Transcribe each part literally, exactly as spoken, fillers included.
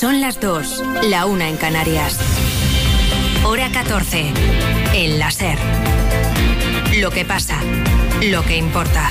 Son las dos, la una en Canarias. Hora catorce, en la SER. Lo que pasa, lo que importa.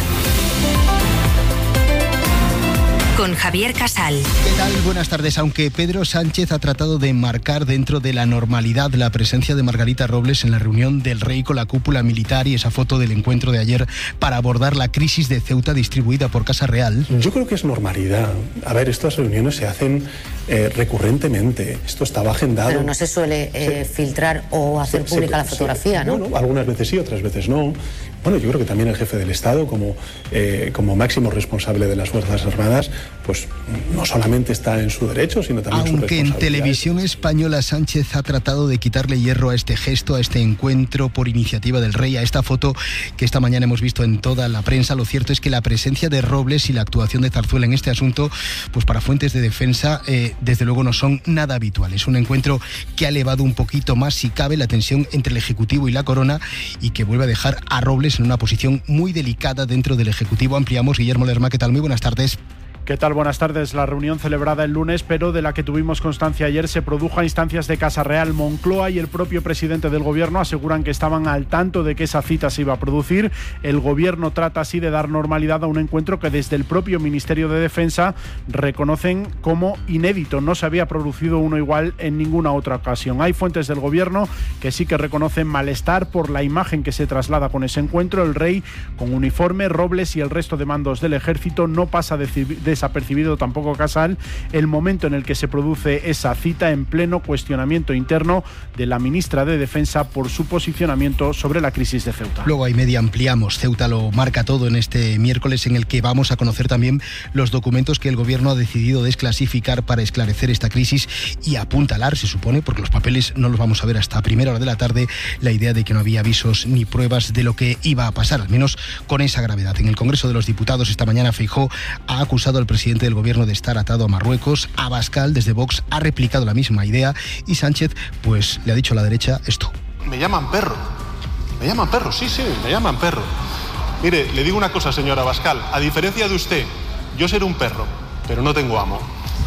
Con Javier Casal. ¿Qué tal? Buenas tardes. Aunque Pedro Sánchez ha tratado de marcar dentro de la normalidad la presencia de Margarita Robles en la reunión del Rey con la cúpula militar y esa foto del encuentro de ayer para abordar la crisis de Ceuta distribuida por Casa Real. Yo creo que es normalidad. A ver, estas reuniones se hacen eh, recurrentemente. Esto estaba agendado. Pero no se suele eh, sí. filtrar o hacer sí, pública sí, la fotografía, sí. ¿no? Bueno, algunas veces sí, otras veces no. Bueno, yo creo que también el jefe del Estado, como, eh, como máximo responsable de las Fuerzas Armadas, pues no solamente está en su derecho, sino también en su responsabilidad. Aunque en Televisión Española Sánchez ha tratado de quitarle hierro a este gesto, a este encuentro por iniciativa del Rey, a esta foto que esta mañana hemos visto en toda la prensa, lo cierto es que la presencia de Robles y la actuación de Zarzuela en este asunto, pues para fuentes de defensa, eh, desde luego no son nada habituales. Un encuentro que ha elevado un poquito más, si cabe, la tensión entre el Ejecutivo y la Corona y que vuelve a dejar a Robles en una posición muy delicada dentro del Ejecutivo. Ampliamos. Guillermo Lerma, ¿qué tal? Muy buenas tardes. ¿Qué tal? Buenas tardes. La reunión celebrada el lunes, pero de la que tuvimos constancia ayer, se produjo a instancias de Casa Real. Moncloa y el propio presidente del Gobierno aseguran que estaban al tanto de que esa cita se iba a producir. El Gobierno trata así de dar normalidad a un encuentro que desde el propio Ministerio de Defensa reconocen como inédito. No se había producido uno igual en ninguna otra ocasión. Hay fuentes del Gobierno que sí que reconocen malestar por la imagen que se traslada con ese encuentro. El Rey con uniforme, Robles y el resto de mandos del Ejército. No pasa de, de desapercibido tampoco Casal el momento en el que se produce esa cita, en pleno cuestionamiento interno de la ministra de Defensa por su posicionamiento sobre la crisis de Ceuta. Luego hay media ampliamos. Ceuta lo marca todo en este miércoles, en el que vamos a conocer también los documentos que el Gobierno ha decidido desclasificar para esclarecer esta crisis y apuntalar, se supone, porque los papeles no los vamos a ver hasta primera hora de la tarde, la idea de que no había avisos ni pruebas de lo que iba a pasar, al menos con esa gravedad. En el Congreso de los Diputados esta mañana Feijóo ha acusado al presidente del Gobierno de estar atado a Marruecos. Abascal, desde Vox, ha replicado la misma idea y Sánchez, pues, le ha dicho a la derecha esto. Me llaman perro, me llaman perro, sí, sí, me llaman perro. Mire, le digo una cosa, señora Abascal, a diferencia de usted, yo seré un perro, pero no tengo amo.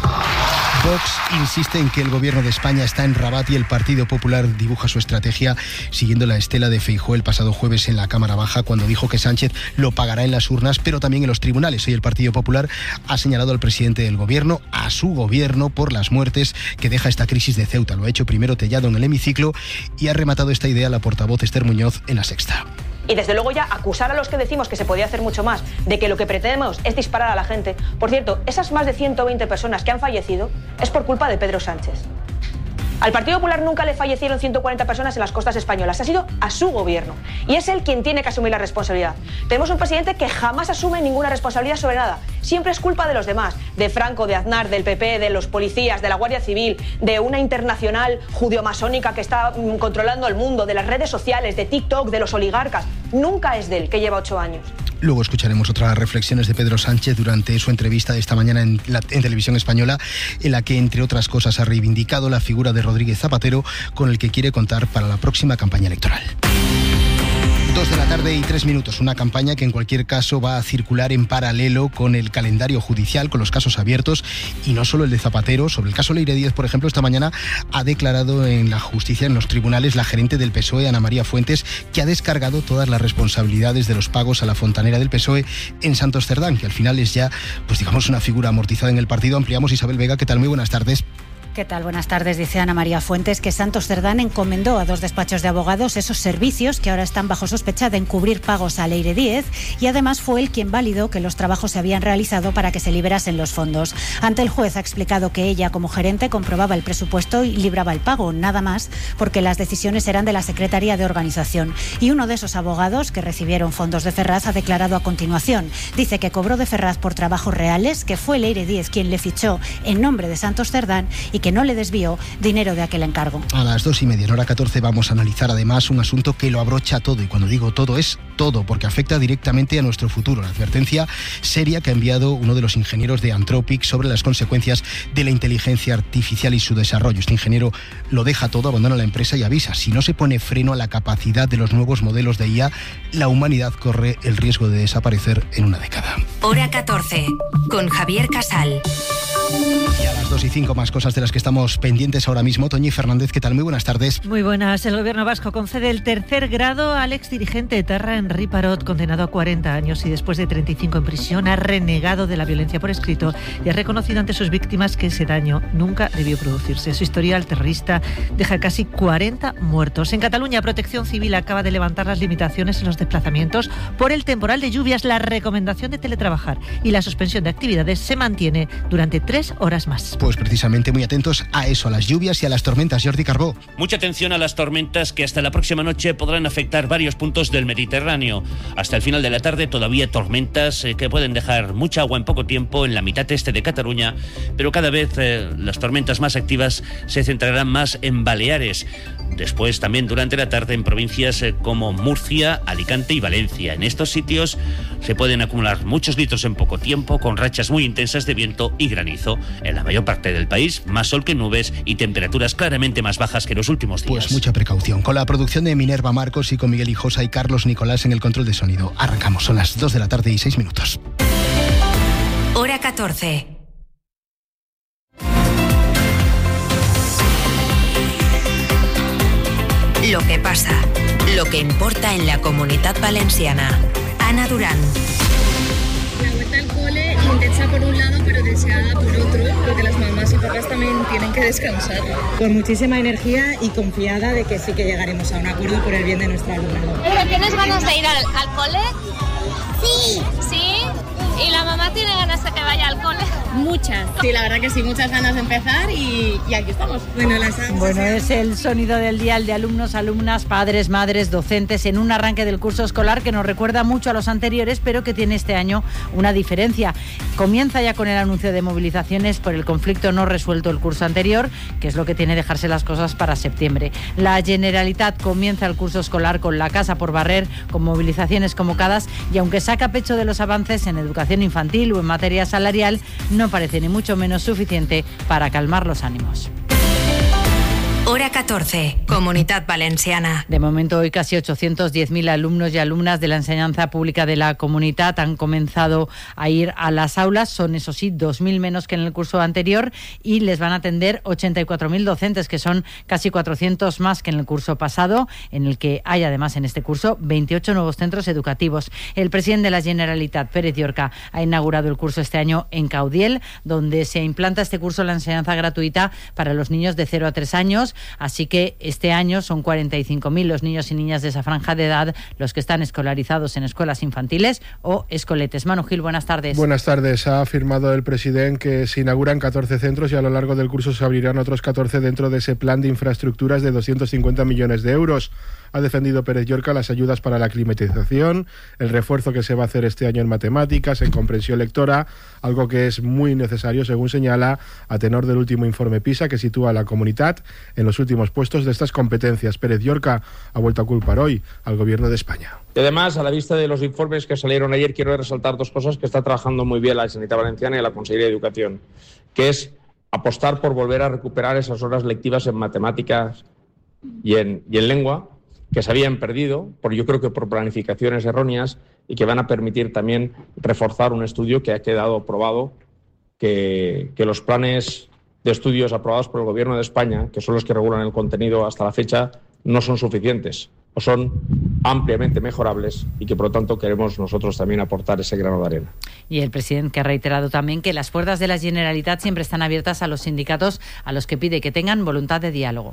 Vox insiste en que el Gobierno de España está en Rabat y el Partido Popular dibuja su estrategia siguiendo la estela de Feijóo el pasado jueves en la Cámara Baja, cuando dijo que Sánchez lo pagará en las urnas, pero también en los tribunales. Hoy el Partido Popular ha señalado al presidente del Gobierno, a su Gobierno, por las muertes que deja esta crisis de Ceuta. Lo ha hecho primero Tellado en el hemiciclo y ha rematado esta idea la portavoz Esther Muñoz en La Sexta. Y desde luego ya acusar a los que decimos que se podía hacer mucho más, de que lo que pretendemos es disparar a la gente. Por cierto, esas más de ciento veinte personas que han fallecido es por culpa de Pedro Sánchez. Al Partido Popular nunca le fallecieron ciento cuarenta personas en las costas españolas. Ha sido a su Gobierno. Y es él quien tiene que asumir la responsabilidad. Tenemos un presidente que jamás asume ninguna responsabilidad sobre nada. Siempre es culpa de los demás. De Franco, de Aznar, del P P, de los policías, de la Guardia Civil, de una internacional judio-masónica que está mm, controlando el mundo, de las redes sociales, de TikTok, de los oligarcas. Nunca es de él, que lleva ocho años. Luego escucharemos otras reflexiones de Pedro Sánchez durante su entrevista de esta mañana en, la, en Televisión Española, en la que, entre otras cosas, ha reivindicado la figura de Rodríguez Zapatero, con el que quiere contar para la próxima campaña electoral. Dos de la tarde y tres minutos, una campaña que en cualquier caso va a circular en paralelo con el calendario judicial, con los casos abiertos, y no solo el de Zapatero. Sobre el caso Leire Díez, por ejemplo, esta mañana ha declarado en la justicia, en los tribunales, la gerente del P S O E, Ana María Fuentes, que ha descargado todas las responsabilidades de los pagos a la fontanera del P S O E en Santos Cerdán, que al final es ya, pues digamos, una figura amortizada en el partido. Ampliamos. Isabel Vega, ¿qué tal? Muy buenas tardes. ¿Qué tal? Buenas tardes. Dice Ana María Fuentes que Santos Cerdán encomendó a dos despachos de abogados esos servicios que ahora están bajo sospecha de encubrir pagos a Leire Díez, y además fue él quien validó que los trabajos se habían realizado para que se liberasen los fondos. Ante el juez ha explicado que ella, como gerente, comprobaba el presupuesto y libraba el pago, nada más, porque las decisiones eran de la Secretaría de Organización. Y uno de esos abogados que recibieron fondos de Ferraz ha declarado a continuación. Dice que cobró de Ferraz por trabajos reales, que fue Leire Díez quien le fichó en nombre de Santos Cerdán y que no le desvió dinero de aquel encargo. A las dos y media, en hora catorce, vamos a analizar además un asunto que lo abrocha todo, y cuando digo todo es todo, porque afecta directamente a nuestro futuro. La advertencia seria que ha enviado uno de los ingenieros de Anthropic sobre las consecuencias de la inteligencia artificial y su desarrollo. Este ingeniero lo deja todo, abandona la empresa y avisa: si no se pone freno a la capacidad de los nuevos modelos de I A, la humanidad corre el riesgo de desaparecer en una década. Hora catorce, con Javier Casal. Y a las Las dos y cinco, más cosas de las que estamos pendientes ahora mismo. Toñi Fernández, ¿qué tal? Muy buenas tardes. Muy buenas. El gobierno vasco concede el tercer grado al exdirigente etarra Henri Parot, condenado a cuarenta años y después de treinta y cinco en prisión ha renegado de la violencia por escrito y ha reconocido ante sus víctimas que ese daño nunca debió producirse. Su historial terrorista deja casi cuarenta muertos. En Cataluña, Protección Civil acaba de levantar las limitaciones en los desplazamientos por el temporal de lluvias. La recomendación de teletrabajar y la suspensión de actividades se mantiene durante tres horas más. Pues precisamente muy atentos a eso, a las lluvias y a las tormentas. Jordi Carbó. Mucha atención a las tormentas que hasta la próxima noche podrán afectar varios puntos del Mediterráneo. Hasta el final de la tarde todavía tormentas eh, que pueden dejar mucha agua en poco tiempo en la mitad este de Cataluña, pero cada vez eh, las tormentas más activas se centrarán más en Baleares. Después también durante la tarde en provincias eh, como Murcia, Alicante y Valencia. En estos sitios se pueden acumular muchos litros en poco tiempo, con rachas muy intensas de viento y granizo. En la mayor parte del país, más sol que nubes y temperaturas claramente más bajas que los últimos días. Pues mucha precaución. Con la producción de Minerva Marcos y con Miguel Hijosa y Carlos Nicolás en el control de sonido. Arrancamos, son las dos de la tarde y seis minutos. Hora catorce. Lo que pasa, lo que importa en la Comunitat Valenciana. Ana Durán. La vuelta al cole intensa por un lado, pero deseada por otro, porque las mamás y papás también tienen que descansar. Con muchísima energía y confiada de que sí que llegaremos a un acuerdo por el bien de nuestro alumnado. ¿Pero tienes ganas de ir al, al cole? Sí. ¿Sí? ¿Y la mamá tiene ganas de que vaya al cole? Muchas. Sí, la verdad que sí, muchas ganas de empezar y, y aquí estamos. Bueno, las bueno, es el sonido del día, el de alumnos, alumnas, padres, madres, docentes, en un arranque del curso escolar que nos recuerda mucho a los anteriores, pero que tiene este año una diferencia. Comienza ya con el anuncio de movilizaciones por el conflicto no resuelto el curso anterior, que es lo que tiene dejarse las cosas para septiembre. La Generalitat comienza el curso escolar con la casa por barrer, con movilizaciones convocadas, y aunque saca pecho de los avances en educación infantil o en materia salarial, no parece ni mucho menos suficiente para calmar los ánimos. Hora catorce, Comunitat Valenciana. De momento, hoy casi ochocientos diez mil alumnos y alumnas de la enseñanza pública de la comunidad han comenzado a ir a las aulas. Son, eso sí, dos mil menos que en el curso anterior y les van a atender ochenta y cuatro mil docentes, que son casi cuatrocientos más que en el curso pasado, en el que hay además en este curso veintiocho nuevos centros educativos. El presidente de la Generalitat, Pérez Llorca, ha inaugurado el curso este año en Caudiel, donde se implanta este curso la enseñanza gratuita para los niños de cero a tres años. Así que este año son cuarenta y cinco mil los niños y niñas de esa franja de edad los que están escolarizados en escuelas infantiles o escoletes. Manu Gil, buenas tardes. Buenas tardes. Ha afirmado el presidente que se inauguran catorce centros y a lo largo del curso se abrirán otros catorce dentro de ese plan de infraestructuras de doscientos cincuenta millones de euros. Ha defendido Pérez Llorca las ayudas para la climatización, el refuerzo que se va a hacer este año en matemáticas, en comprensión lectora, algo que es muy necesario, según señala, a tenor del último informe PISA, que sitúa a la comunidad en los últimos puestos de estas competencias. Pérez Llorca ha vuelto a culpar hoy al Gobierno de España. Y además, a la vista de los informes que salieron ayer, quiero resaltar dos cosas que está trabajando muy bien la Generalitat Valenciana y la Consellería de Educación, que es apostar por volver a recuperar esas horas lectivas en matemáticas y en, y en lengua, que se habían perdido, por yo creo que por planificaciones erróneas, y que van a permitir también reforzar un estudio que ha quedado probado, que, que los planes de estudios aprobados por el Gobierno de España, que son los que regulan el contenido hasta la fecha, no son suficientes o son ampliamente mejorables y que por lo tanto queremos nosotros también aportar ese grano de arena. Y el presidente que ha reiterado también que las puertas de la Generalitat siempre están abiertas a los sindicatos, a los que pide que tengan voluntad de diálogo.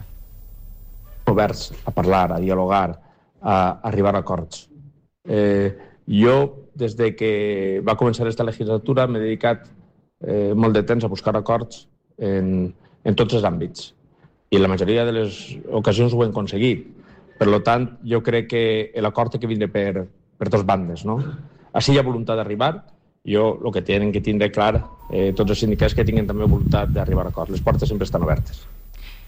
Oberts a parlar, a dialogar, a arribar a acords. Eh, jo, des de que va començar esta legislatura, m'he dedicat eh, molt de temps a buscar acords en, en tots els àmbits. I en la majoria de les ocasions ho hem aconseguit. Per tant, jo crec que l'acord té que vindre per, per dos bandes, no? Així hi ha voluntat d'arribar. Jo, el que tenen que tindre clar, eh, tots els sindicats que tinguin també voluntat d'arribar a acord. Les portes sempre estan obertes.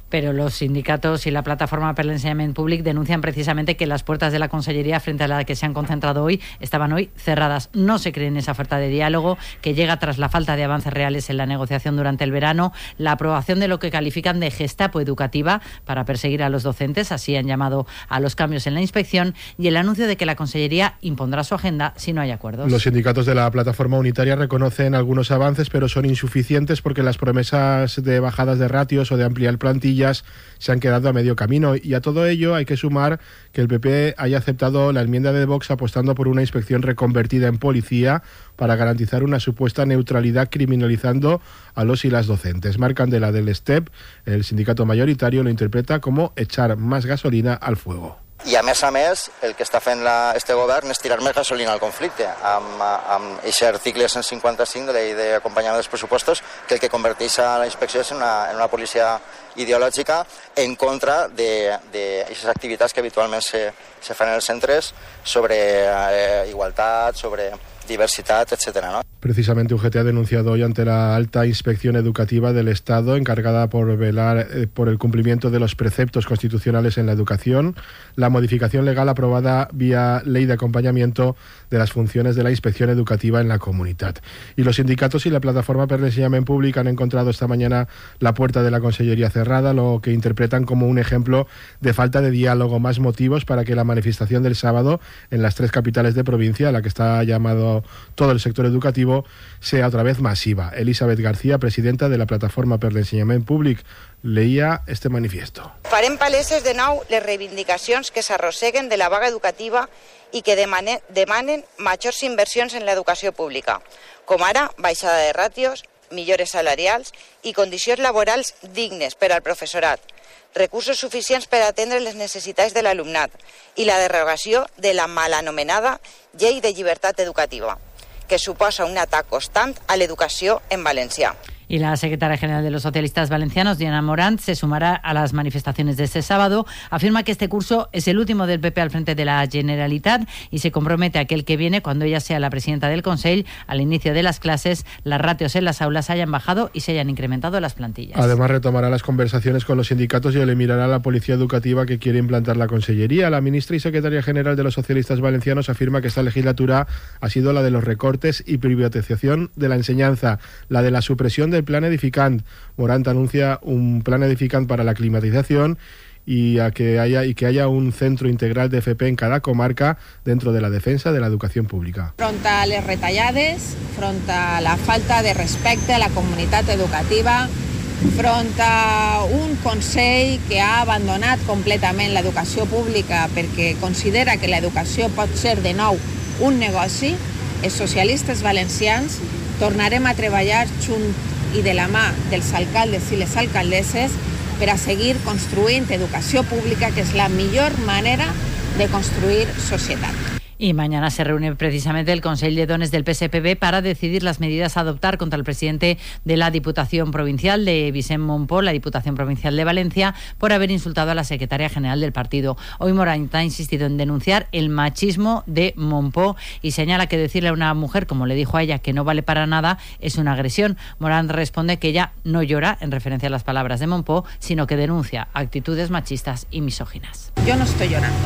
Pero los sindicatos y la plataforma per l'ensenyament públic denuncian precisamente que las puertas de la Consellería frente a la que se han concentrado hoy estaban hoy cerradas. No se creen esa oferta de diálogo que llega tras la falta de avances reales en la negociación durante el verano, la aprobación de lo que califican de gestapo educativa para perseguir a los docentes, así han llamado a los cambios en la inspección, y el anuncio de que la Consellería impondrá su agenda si no hay acuerdos. Los sindicatos de la plataforma unitaria reconocen algunos avances, pero son insuficientes porque las promesas de bajadas de ratios o de ampliar plantillas se han quedado a medio camino, y a todo ello hay que sumar que el P P haya aceptado la enmienda de Vox apostando por una inspección reconvertida en policía para garantizar una supuesta neutralidad criminalizando a los y las docentes. Marc Candela del S T E P, el sindicato mayoritario, lo interpreta como echar más gasolina al fuego. I a més a més, el que està fent la, este govern és tirar més gasolina al conflicte amb aquest article cent cinquanta-cinc de la llei d'acompanyament dels pressupostos, que el que converteix a la inspecció és en una, en una policia ideològica en contra d'aquestes activitats que habitualment se, se fan en els centres sobre eh, igualtat, sobre diversidad, etcétera, ¿no? Precisamente U G T ha denunciado hoy ante la alta inspección educativa del Estado, encargada por velar eh, por el cumplimiento de los preceptos constitucionales en la educación, la modificación legal aprobada vía ley de acompañamiento de las funciones de la inspección educativa en la comunidad. Y los sindicatos y la plataforma per l'ensenyament públic han encontrado esta mañana la puerta de la Consellería cerrada, lo que interpretan como un ejemplo de falta de diálogo, más motivos para que la manifestación del sábado en las tres capitales de provincia, a la que está llamado todo el sector educativo, sea otra vez masiva. Elizabeth García, presidenta de la plataforma per l'ensenyament públic, leía este manifiesto. Farem paleses de nou les reivindicacions que s'arrosseguen de la vaga educativa i que demanen, demanen majors inversions en l'educació pública, com ara baixada de ràtios, millores salarials i condicions laborals dignes per al professorat, recursos suficients per atendre les necessitats de l'alumnat i la derogació de la mal anomenada Llei de Llibertat Educativa, que suposa un atac constant a l'educació en valencià. Y la secretaria general de los socialistas valencianos, Diana Morant, se sumará a las manifestaciones de este sábado. Afirma que este curso es el último del P P al frente de la Generalitat y se compromete a que el que viene, cuando ella sea la presidenta del Consell, al inicio de las clases, las ratios en las aulas hayan bajado y se hayan incrementado las plantillas. Además, retomará las conversaciones con los sindicatos y eliminará a la policía educativa que quiere implantar la Consellería. La ministra y secretaria general de los socialistas valencianos afirma que esta legislatura ha sido la de los recortes y privatización de la enseñanza, la de la supresión de el plan edificant. Morant anuncia un plan edificant para la climatización y a que haya y que haya un centro integral de F P en cada comarca dentro de la defensa de la educación pública. Front a les retallades, front a la falta de respecte a la comunitat educativa, front a un Consell que ha abandonat completament l'educació pública perquè considera que l'educació pot ser de nou un negoci, els socialistes valencians tornarem a treballar junt i de la mà dels alcaldes i les alcaldesses per a seguir construint educació pública, que és la millor manera de construir societat. Y mañana se reúne precisamente el Consell de Dones del P S P B para decidir las medidas a adoptar contra el presidente de la Diputación Provincial de Vicent Montpó, la Diputación Provincial de Valencia, por haber insultado a la secretaria general del partido. Hoy Morant ha insistido en denunciar el machismo de Montpó y señala que decirle a una mujer, como le dijo a ella, que no vale para nada, es una agresión. Morant responde que ella no llora, en referencia a las palabras de Montpó, sino que denuncia actitudes machistas y misóginas. Yo no estoy llorando.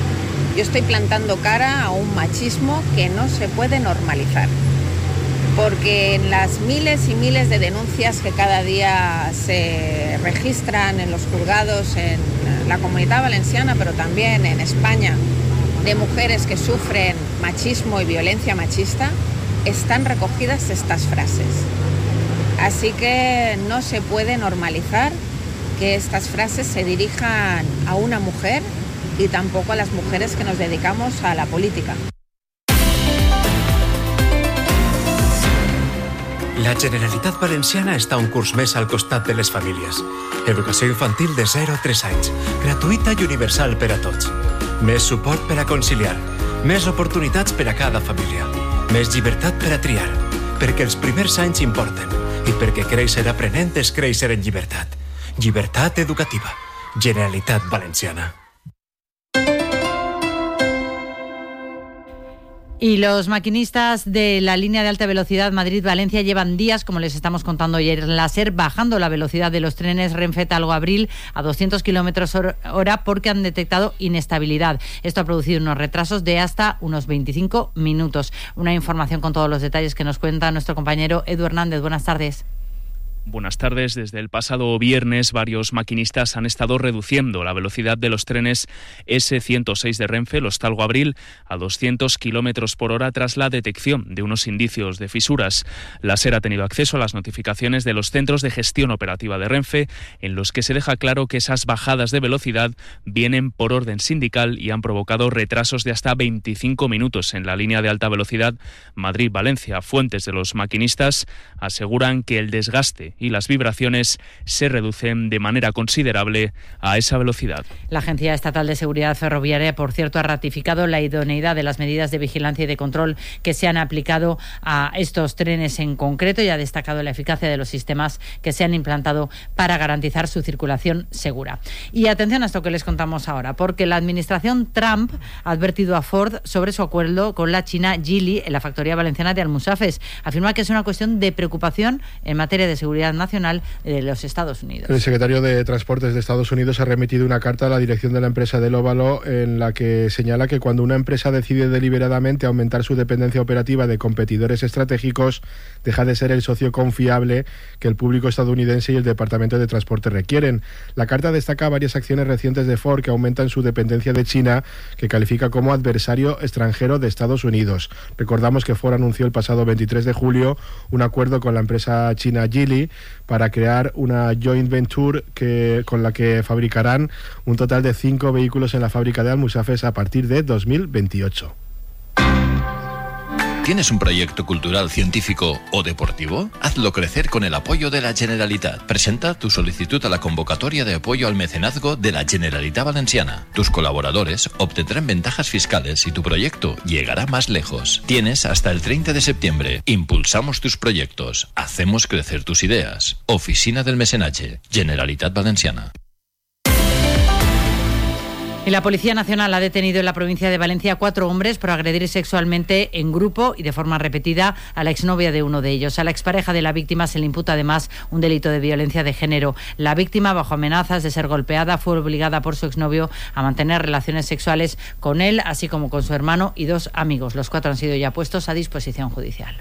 Yo estoy plantando cara a un machismo que no se puede normalizar, porque en las miles y miles de denuncias que cada día se registran en los juzgados en la Comunidad Valenciana, pero también en España, de mujeres que sufren machismo y violencia machista, están recogidas estas frases. Así que no se puede normalizar que estas frases se dirijan a una mujer y tampoco a las mujeres que nos dedicamos a la política. La Generalitat Valenciana està un curs més al costat de les famílies. Educació infantil de zero a tres anys, gratuïta i universal per a tots. Més suport per a conciliar, més oportunitats per a cada família, més llibertat per a triar, perquè els primers anys importen i perquè créixer aprenent és créixer en llibertat. Llibertat educativa. Generalitat Valenciana. Y los maquinistas de la línea de alta velocidad Madrid-Valencia llevan días, como les estamos contando ayer en la SER, bajando la velocidad de los trenes Renfe-Talgo-Abril a doscientos kilómetros hora porque han detectado inestabilidad. Esto ha producido unos retrasos de hasta unos veinticinco minutos. Una información con todos los detalles que nos cuenta nuestro compañero Edu Hernández. Buenas tardes. Buenas tardes. Desde el pasado viernes, varios maquinistas han estado reduciendo la velocidad de los trenes ese ciento seis de Renfe, los Talgo-Abril, a doscientos kilómetros por hora tras la detección de unos indicios de fisuras. La SER ha tenido acceso a las notificaciones de los centros de gestión operativa de Renfe, en los que se deja claro que esas bajadas de velocidad vienen por orden sindical y han provocado retrasos de hasta veinticinco minutos en la línea de alta velocidad Madrid-Valencia. Fuentes de los maquinistas aseguran que el desgaste y las vibraciones se reducen de manera considerable a esa velocidad. La Agencia Estatal de Seguridad Ferroviaria, por cierto, ha ratificado la idoneidad de las medidas de vigilancia y de control que se han aplicado a estos trenes en concreto y ha destacado la eficacia de los sistemas que se han implantado para garantizar su circulación segura. Y atención a esto que les contamos ahora, porque la administración Trump ha advertido a Ford sobre su acuerdo con la china Geely en la factoría valenciana de Almusafes. Afirma que es una cuestión de preocupación en materia de seguridad nacional de los Estados Unidos. El secretario de Transportes de Estados Unidos ha remitido una carta a la dirección de la empresa del Óvalo en la que señala que cuando una empresa decide deliberadamente aumentar su dependencia operativa de competidores estratégicos, deja de ser el socio confiable que el público estadounidense y el Departamento de Transporte requieren. La carta destaca varias acciones recientes de Ford que aumentan su dependencia de China, que califica como adversario extranjero de Estados Unidos. Recordamos que Ford anunció el pasado veintitrés de julio un acuerdo con la empresa china Geely para crear una joint venture que, con la que fabricarán un total de cinco vehículos en la fábrica de Almusafes a partir de dos mil veintiocho. ¿Tienes un proyecto cultural, científico o deportivo? Hazlo crecer con el apoyo de la Generalitat. Presenta tu solicitud a la convocatoria de apoyo al mecenazgo de la Generalitat Valenciana. Tus colaboradores obtendrán ventajas fiscales y tu proyecto llegará más lejos. Tienes hasta el treinta de septiembre. Impulsamos tus proyectos. Hacemos crecer tus ideas. Oficina del Mecenatge. Generalitat Valenciana. Y la Policía Nacional ha detenido en la provincia de Valencia a cuatro hombres por agredir sexualmente en grupo y de forma repetida a la exnovia de uno de ellos. A la expareja de la víctima se le imputa además un delito de violencia de género. La víctima, bajo amenazas de ser golpeada, fue obligada por su exnovio a mantener relaciones sexuales con él, así como con su hermano y dos amigos. Los cuatro han sido ya puestos a disposición judicial.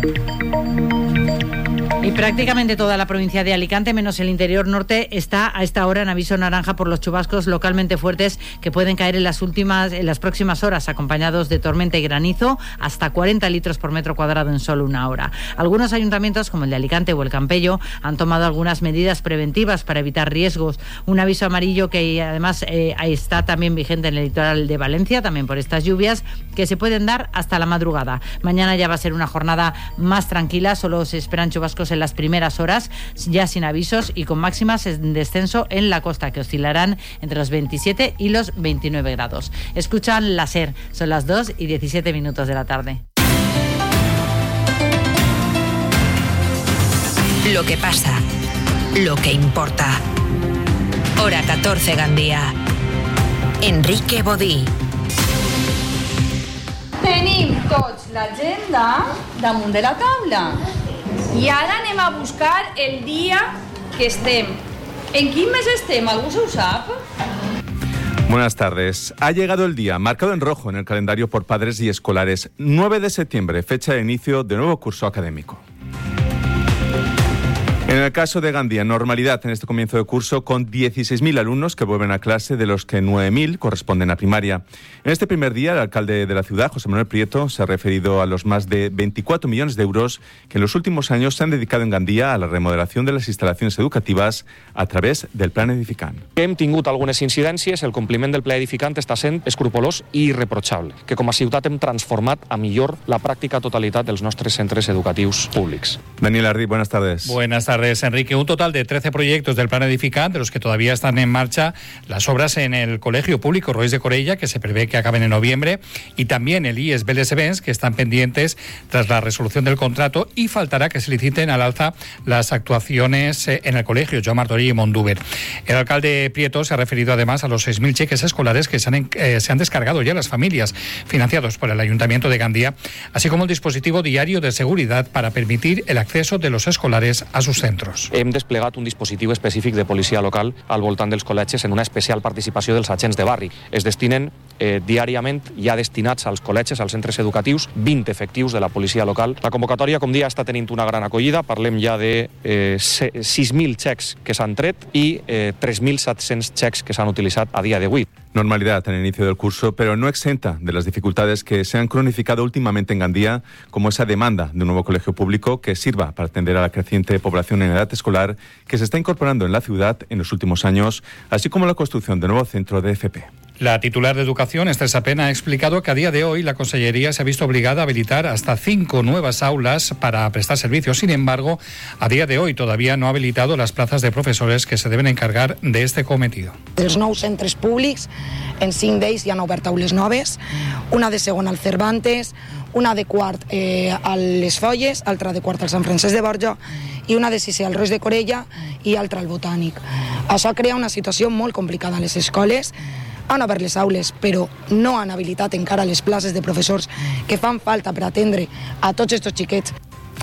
Y prácticamente toda la provincia de Alicante, menos el interior norte, está a esta hora en aviso naranja por los chubascos localmente fuertes que pueden caer en las últimas, en las próximas horas, acompañados de tormenta y granizo, hasta cuarenta litros por metro cuadrado en solo una hora. Algunos ayuntamientos, como el de Alicante o el Campello, han tomado algunas medidas preventivas para evitar riesgos. Un aviso amarillo que además eh, está también vigente en el litoral de Valencia, también por estas lluvias, que se pueden dar hasta la madrugada. Mañana ya va a ser una jornada más tranquila, solo se esperan chubascos en las primeras horas, ya sin avisos y con máximas en descenso en la costa, que oscilarán entre los veintisiete y los veintinueve grados. Escuchan la SER, son las dos y diecisiete minutos de la tarde. Lo que pasa, lo que importa. Hora catorce, Gandía. Enrique Bodí. Tenim tots l'agenda damunt de la taula. I ara anem a buscar el dia que estem. En quin mes estem? Algú se ho sap? Buenas tardes. Ha llegado el día, marcado en rojo en el calendario por padres y escolares. nueve de septiembre, fecha de inicio de nuevo curso académico. En el caso de Gandía, normalidad en este comienzo de curso con dieciséis mil alumnos que vuelven a clase, de los que nueve mil corresponden a primaria. En este primer día, el alcalde de la ciudad, José Manuel Prieto, se ha referido a los más de veinticuatro millones de euros que en los últimos años se han dedicado en Gandía a la remodelación de las instalaciones educativas a través del Plan Edificant. Hem tingut algunes incidències, el compliment del Pla Edificant està sent escrupolós i irreprotxable, que com a ciutat hem transformat a millor la pràctica totalitat dels nostres centres educatius públics. Daniel Ardí, buenas tardes. Buenas tardes. tardes, Enrique. Un total de trece proyectos del Plan Edificant, de los que todavía están en marcha las obras en el Colegio Público Roís de Corella, que se prevé que acaben en noviembre, y también el I E S Vélez Events, que están pendientes tras la resolución del contrato, y faltará que se liciten al alza las actuaciones en el colegio Joan Martorell y Mondúber. El alcalde Prieto se ha referido además a los seis mil cheques escolares que se han, eh, se han descargado ya las familias, financiados por el Ayuntamiento de Gandía, así como el dispositivo diario de seguridad para permitir el acceso de los escolares a sus centros. Hem desplegat un dispositiu específic de policia local al voltant dels col·legis en una especial participació dels agents de barri. Es destinen eh, diàriament ja destinats als col·legis, als centres educatius, vint efectius de la policia local. La convocatòria, com dia, està tenint una gran acollida. Parlem ja de eh, sis mil xecs que s'han tret i eh, tres mil set-cents xecs que s'han utilitzat a dia d'avui. Normalidad en el inicio del curso, pero no exenta de las dificultades que se han cronificado últimamente en Gandía, como esa demanda de un nuevo colegio público que sirva para atender a la creciente población en edad escolar que se está incorporando en la ciudad en los últimos años, así como la construcción de nuevo centro de F P. La titular de Educación, Esther Sapena, ha explicado que a día de hoy la Consellería se ha visto obligada a habilitar hasta cinco nuevas aulas para prestar servicios. Sin embargo, a día de hoy todavía no ha habilitado las plazas de profesores que se deben encargar de este cometido. Els nous centres públics, en cinc d'ells hi ha obert aules noves, una de segon al Cervantes, una de quart eh, a les Folles, altra de quart al Sant Francesc de Borja i una de sisè al Roís de Corella i altra al Botànic. Això crea una situació molt complicada a les escoles. Han obert les aules, però no han habilitat encara les places de professors que fan falta per atendre a tots aquests xiquets.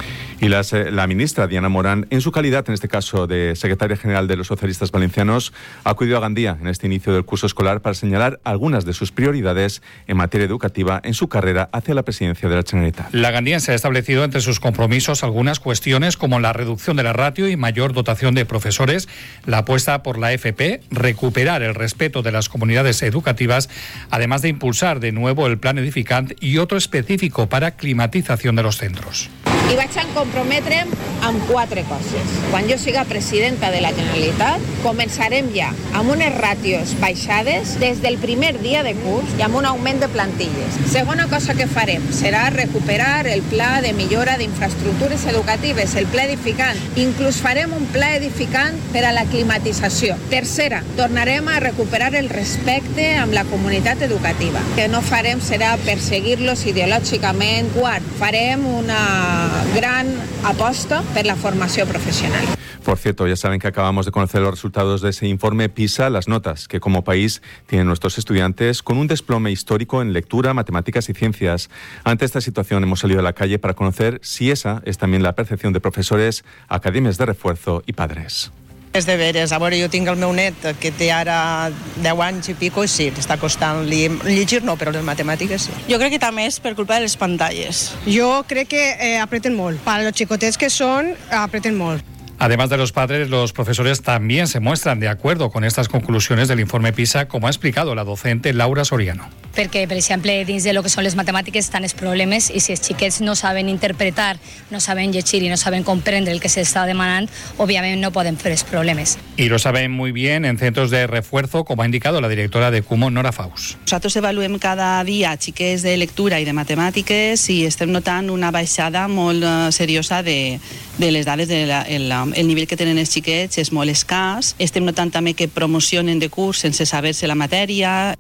Y las, eh, la ministra Diana Morán, en su calidad, en este caso, de secretaria general de los socialistas valencianos, ha acudido a Gandía en este inicio del curso escolar para señalar algunas de sus prioridades en materia educativa en su carrera hacia la presidencia de la Generalitat. La gandiense ha establecido entre sus compromisos algunas cuestiones como la reducción de la ratio y mayor dotación de profesores, la apuesta por la F P, recuperar el respeto de las comunidades educativas, además de impulsar de nuevo el plan Edificant y otro específico para climatización de los centros. I vaig a comprometre'm amb quatre coses. Quan jo siga presidenta de la Generalitat, començarem ja amb unes ràtios baixades des del primer dia de curs i amb un augment de plantilles. Segona cosa que farem serà recuperar el pla de millora d'infraestructures educatives, el pla edificant. Inclús farem un pla edificant per a la climatització. Tercera, tornarem a recuperar el respecte amb la comunitat educativa. Que no farem serà perseguir-los ideològicament. Quart, farem una gran aposta per la formació profesional. Por cierto, ya saben que acabamos de conocer los resultados de ese informe PISA, las notas que como país tienen nuestros estudiantes, con un desplome histórico en lectura, matemáticas y ciencias. Ante esta situación hemos salido a la calle para conocer si esa es también la percepción de profesores, academias de refuerzo y padres. És de veres. A veure, jo tinc el meu net que té ara deu anys i pico i sí, està costant-li llegir, no, però les matemàtiques sí. Jo crec que també és per culpa de les pantalles. Jo crec que eh, apreten molt. Per als xicotets que són, apreten molt. Además de los padres, los profesores también se muestran de acuerdo con estas conclusiones del informe PISA, como ha explicado la docente Laura Soriano. Perquè, per exemple, dins de lo que són les matemàtiques estan els problemes i si els xiquets no saben interpretar, no saben llegir i no saben comprendre el que s'està demanant, òbviament no poden fer els problemes. Y lo saben muy bien en centros de refuerzo, como ha indicado la directora de CUMO, Nora Faus. Nosaltres avaluem cada dia xiquets de lectura i de matemàtiques i estem notant una baixada molt uh, seriosa de, de les dades de la, el, el nivell que tenen els xiquets és molt escàs. Estem notant també que promocionen de curs sense saber-se la matèria.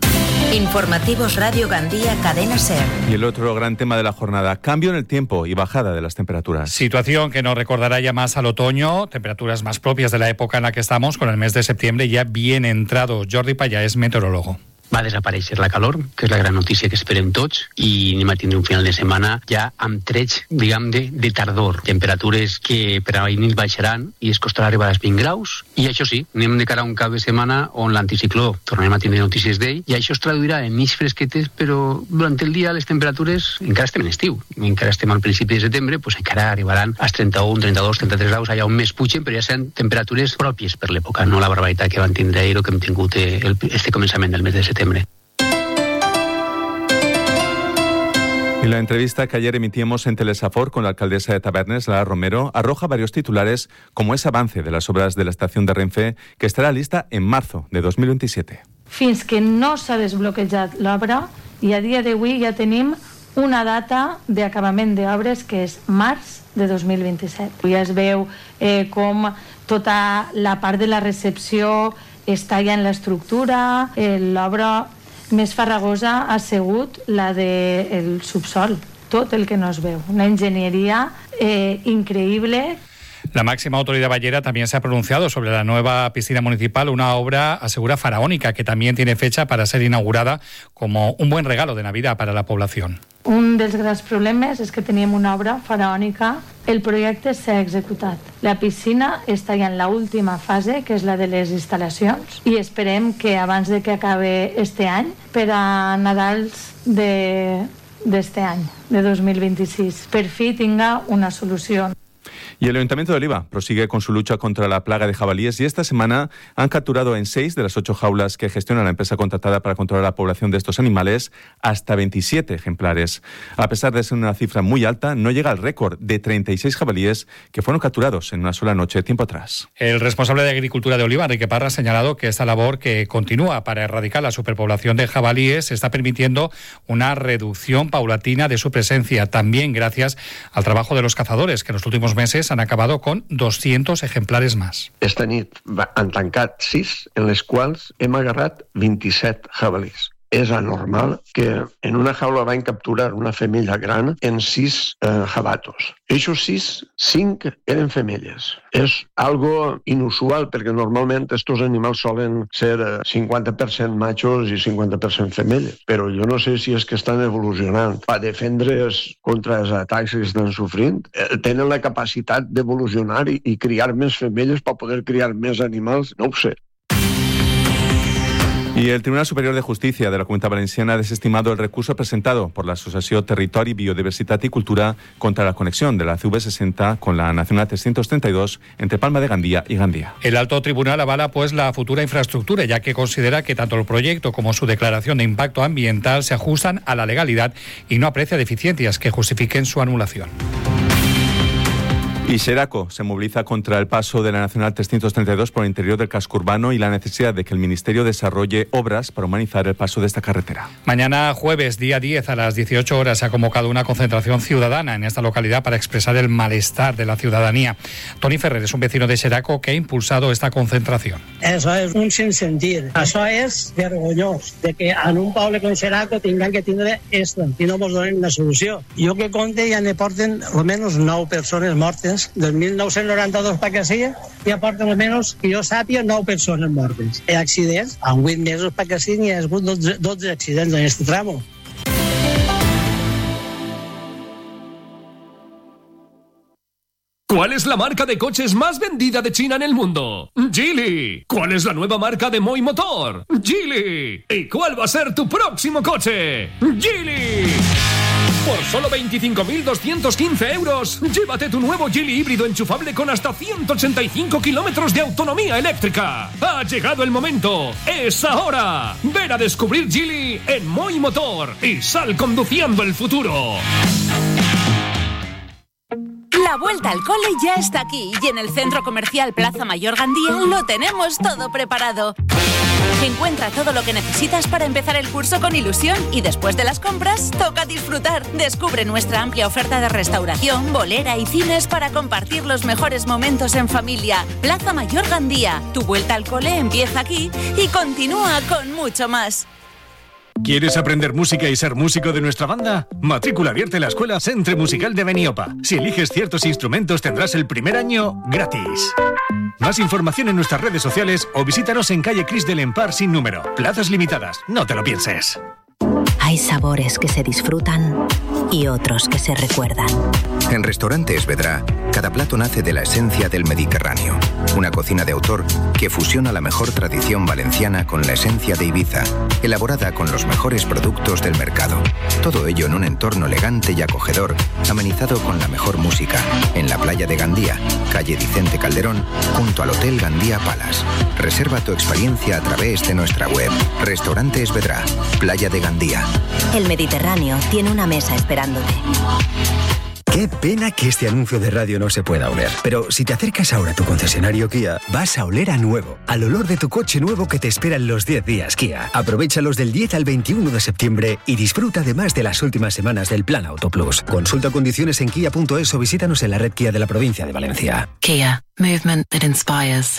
Informativos Radio Gandía, Cadena SER. Y el otro gran tema de la jornada, cambio en el tiempo y bajada de las temperaturas. Situación que nos recordará ya más al otoño, temperaturas más propias de la época en la que estamos, con el mes de septiembre ya bien entrado. Jordi Payá és meteorólogo. Va desaparèixer la calor, que és la gran notícia que esperem tots, i anem a tindre un final de setmana ja amb trets, diguem, de, de tardor. Temperatures que per a nit baixaran i es costarà arribar als vint graus. I això sí, anem de cara a un cap de setmana on l'anticicló tornarem a tindre notícies d'ell i això es traduirà en nits fresquetes, però durant el dia les temperatures encara estem en estiu. Encara estem al principi de setembre, doncs encara arribaran als trenta-un, trenta-dos, trenta-tres graus, allà on més pugen, però ja seran temperatures pròpies per l'època, no la barbaritat que van tindre ahir o que hem tingut el, este començament del mes de setembre. Y la entrevista que ayer emitíamos en Telesafor con la alcaldesa de Tavernes, Lara Romero, arroja varios titulares como ese avance de las obras de la estación de Renfe que estará lista en marzo de dos mil veintisiete. Fins que no s'ha desbloquejat l'obra i a dia d'avui ja tenim una data d'acabament d'obres que és març de dos mil vint-i-set. Ja es veu eh, com tota la part de la recepció està ja en l'estructura. Eh, l'obra més farragosa ha sigut la del subsol, tot el que no es veu. Una enginyeria eh, increïble. La máxima autoridad ballera también se ha pronunciado sobre la nueva piscina municipal, una obra, asegura, faraónica, que también tiene fecha para ser inaugurada como un buen regalo de Navidad para la población. Un dels grans problemes és que teníem una obra faraònica. El projecte s'ha executat. La piscina està ja en l'última fase, que és la de les instal·lacions, i esperem que abans de que acabe este any, per a Nadals de d'este any, de dos mil vint-i-sis, per fi tinga una solució. Y el Ayuntamiento de Oliva prosigue con su lucha contra la plaga de jabalíes y esta semana han capturado en seis de las ocho jaulas que gestiona la empresa contratada para controlar la población de estos animales hasta veintisiete ejemplares. A pesar de ser una cifra muy alta, no llega al récord de treinta y seis jabalíes que fueron capturados en una sola noche tiempo atrás. El responsable de Agricultura de Oliva, Enrique Parra, ha señalado que esta labor que continúa para erradicar la superpoblación de jabalíes está permitiendo una reducción paulatina de su presencia, también gracias al trabajo de los cazadores, que en los últimos meses han acabado con doscientos ejemplares más. Esta nit han tancat sis, en les quals hem agarrat vint-i-set jabalís. És anormal que en una jaula van capturar una femella gran en sis eh, jabatos. Eixos sis, cinc eren femelles. És algo inusual perquè normalment estos animals solen ser cinquanta per cent machos i cinquanta per cent femelles. Però jo no sé si és que estan evolucionant per defendre's contra els atacs que estan sofrint. Eh, tenen la capacitat d'evolucionar i, i criar més femelles per poder criar més animals, no ho sé. Y el Tribunal Superior de Justicia de la Comunitat Valenciana ha desestimado el recurso presentado por la Asociación Territori, Biodiversitat y Cultura contra la conexión de la C V sesenta con la Nacional trescientos treinta y dos entre Palma de Gandía y Gandía. El alto tribunal avala pues la futura infraestructura, ya que considera que tanto el proyecto como su declaración de impacto ambiental se ajustan a la legalidad y no aprecia deficiencias que justifiquen su anulación. Y Xeraco se moviliza contra el paso de la Nacional trescientos treinta y dos por el interior del casco urbano y la necesidad de que el Ministerio desarrolle obras para humanizar el paso de esta carretera. Mañana jueves, día diez, a las dieciocho horas, se ha convocado una concentración ciudadana en esta localidad para expresar el malestar de la ciudadanía. Toni Ferrer es un vecino de Xeraco que ha impulsado esta concentración. Eso es un sinsentido. Eso es vergonyoso, de que en un poble com Xeraco tinguem que tindre esto i no ens donen una solució. Jo que compte ja ne porten almenys nou persones mortes. Del mil nou-cents noranta-dos pa que sigui, ja porten almenys, que jo sàpiga, nou persones mortes. I accidents, en vuit mesos pa que sigui, hi ha hagut dotze, dotze accidents en aquest tramo. ¿Cuál es la marca de coches más vendida de China en el mundo? Geely. ¿Cuál es la nueva marca de Moi Motor? Geely. ¿Y cuál va a ser tu próximo coche? Geely. Por solo veinticinco mil doscientos quince euros, llévate tu nuevo Geely híbrido enchufable con hasta ciento ochenta y cinco kilómetros de autonomía eléctrica. Ha llegado el momento. ¡Es ahora! Ven a descubrir Geely en Moi Motor y sal conduciendo el futuro. La vuelta al cole ya está aquí y en el Centro Comercial Plaza Mayor Gandía lo tenemos todo preparado. Encuentra todo lo que necesitas para empezar el curso con ilusión y después de las compras toca disfrutar. Descubre nuestra amplia oferta de restauración, bolera y cines para compartir los mejores momentos en familia. Plaza Mayor Gandía, tu vuelta al cole empieza aquí y continúa con mucho más. ¿Quieres aprender música y ser músico de nuestra banda? Matrícula abierta en la Escuela Centre Musical de Beniopa. Si eliges ciertos instrumentos tendrás el primer año gratis. Más información en nuestras redes sociales o visítanos en calle Cris del Empar sin número. Plazas limitadas, no te lo pienses. Hay sabores que se disfrutan y otros que se recuerdan. En Restaurantes Vedrà, cada plato nace de la esencia del Mediterráneo. Una cocina de autor que fusiona la mejor tradición valenciana con la esencia de Ibiza, elaborada con los mejores productos del mercado. Todo ello en un entorno elegante y acogedor, amenizado con la mejor música. En la playa de Gandía, calle Vicente Calderón, junto al Hotel Gandía Palace. Reserva tu experiencia a través de nuestra web. Restaurantes Vedrà, Playa de Gandía. El Mediterráneo tiene una mesa esperándote. Qué pena que este anuncio de radio no se pueda oler. Pero si te acercas ahora a tu concesionario Kia, vas a oler a nuevo. Al olor de tu coche nuevo que te esperan los diez días Kia. Aprovéchalos del diez al veintiuno de septiembre y disfruta además de las últimas semanas del Plan Auto Plus. Consulta condiciones en kia punto es o visítanos en la red Kia de la provincia de Valencia. Kia. Movement that inspires.